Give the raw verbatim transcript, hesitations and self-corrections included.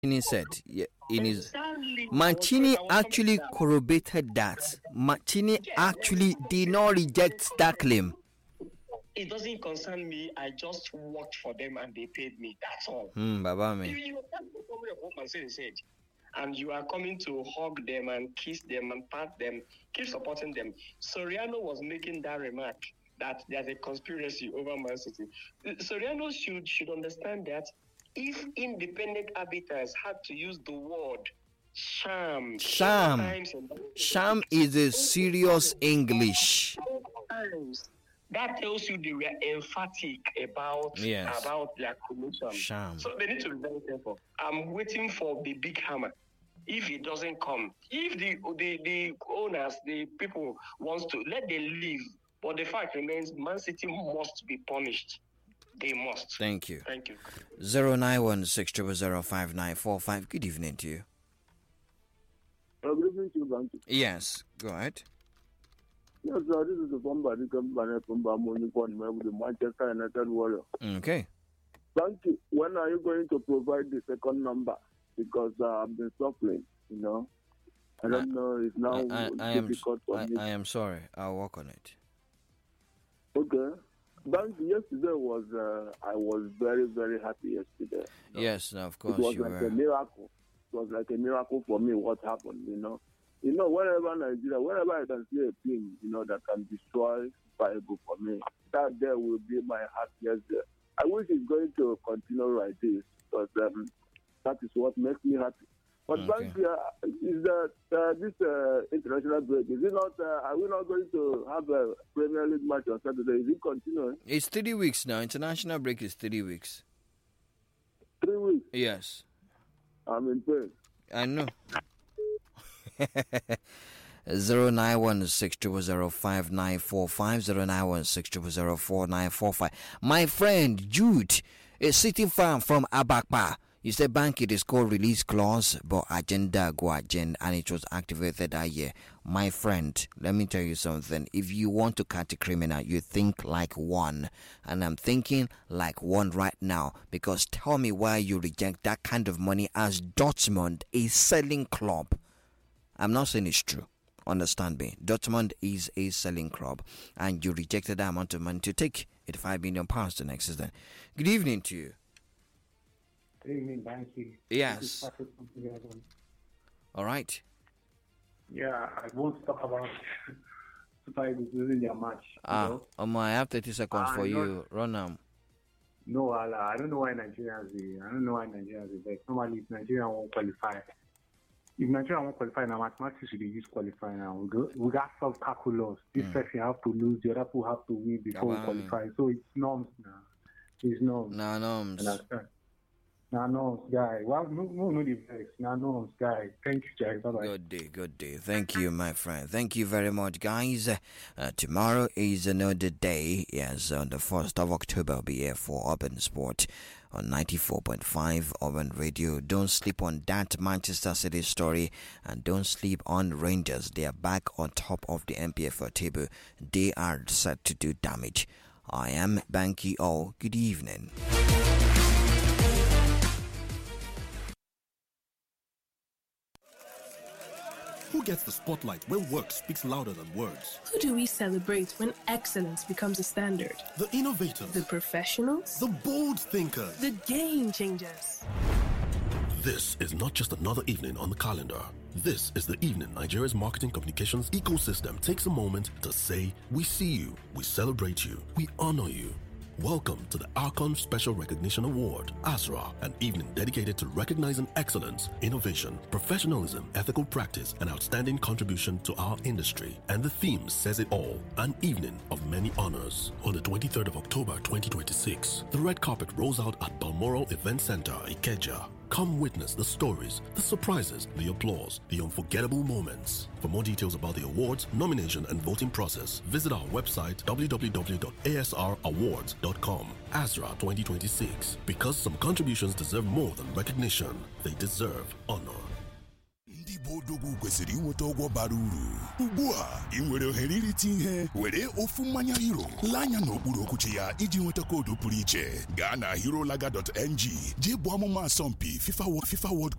Mancini said in his Mancini actually corroborated that. Mancini actually did not reject that claim. It doesn't concern me. I just worked for them and they paid me. That's all. Hmm, Baba me. You are what Mancini said, and you are coming to hug them and kiss them and pat them, keep supporting them. Soriano was making that remark that there's a conspiracy over Man City. Soriano should should understand that if independent arbiters had to use the word sham, sham, sham is a serious English. That tells you they were emphatic about yes. about their commission. Sham. So they need to be very careful. I'm waiting for the big hammer. If it doesn't come, if the the, the owners, the people wants to, let them leave. But the fact remains, Man City must be punished. They must. Thank you. Thank you. Zero nine one six triple zero five nine four five. Good evening to you. Uh, good evening to you, Banky. Yes, go ahead. Yes, sir, this is the somebody come from Bamoni with the Manchester United Warrior. Okay. Banky, when are you going to provide the second number? Because uh, I've been suffering, you know. I don't I, know. It's now I, I, I difficult am, for I, me. I am sorry. I'll work on it. Okay. Banky, yesterday was uh, I was very very happy yesterday. You know? Yes, of course it was you like were. a miracle. It was like a miracle for me. What happened, you know? You know, wherever Nigeria, wherever I can see a team, you know, that can destroy Bible for me, that there will be my happiest day. I wish it's going to continue like this, because um, that is what makes me happy. But okay. Banky, uh, is that uh, this uh, international break? Is it not? Uh, are we not going to have a Premier League match on Saturday? Is it continuing? It's three weeks now. International break is three weeks. Three weeks. Yes. I'm in pain. I know. Zero nine one six triple zero five nine four five zero nine one six triple zero four nine four five. My friend Jude is sitting far from Abakpa. You said Banky the score release clause, but agenda go agenda, and it was activated that year. My friend, let me tell you something. If you want to catch a criminal, you think like one, and I'm thinking like one right now. Because tell me why you reject that kind of money as Dortmund, a selling club. I'm not saying it's true. Understand me. Dortmund is a selling club, and you rejected that amount of money to take eighty-five million pounds the next season. Good evening to you. Good evening, Banky. Yes. All right. Yeah, I won't talk about Super Eagles losing their match. Ah, know? um, I have thirty seconds ah, for not, you. Run them. No, I, I don't know why Nigerians. I don't know why Nigerians. Like normally, if Nigeria won't qualify, if Nigeria won't qualify now, mathematics should use qualify now. We got, we got some calculus. This mm. person have to lose, the other people have to win before we qualify. So it's norms now. It's norms. Nah, norms. Nah, norms, guy. Well, no, no, no, the vex. Nah, norms, guy. Thank you, Jack. Bye-bye. Good day, good day. Thank you, my friend. Thank you very much, guys. Uh, tomorrow is another day. Yes, on the first of October, I'll be here for Urban Sport on ninety-four point five Urban Radio. Don't sleep on that Manchester City story, and don't sleep on Rangers. They are back on top of the M P F L table. They are set to do damage. I am Banky O. Good evening. Who gets the spotlight when work speaks louder than words? Who do we celebrate when excellence becomes a standard? The innovators. The professionals? The bold thinkers. The game changers. This is not just another evening on the calendar. This is the evening Nigeria's marketing communications ecosystem takes a moment to say, we see you, we celebrate you, we honor you. Welcome to the Archon Special Recognition Award, A S R A, an evening dedicated to recognizing excellence, innovation, professionalism, ethical practice, and outstanding contribution to our industry. And the theme says it all, an evening of many honors. On the twenty-third of October twenty twenty-six, the red carpet rolls out at Balmoral Event Center, Ikeja. Come witness the stories, the surprises, the applause, the unforgettable moments. For more details about the awards, nomination, and voting process, visit our website w w w dot a s r awards dot com. A S R A twenty twenty-six. Because some contributions deserve more than recognition, they deserve honor. Ndị Bodogwu kwesịrị inweta ụgwọ bara uru. Ugbu a, ị nwere ohere irite ihe were ofu mmanya Hero. Lee anya n'okpuru okwuchi ya iji nweta koodu pụrụ iche. Gaa na hero lager dot n g. Jee bụ ọmụma asọmpi FIFA World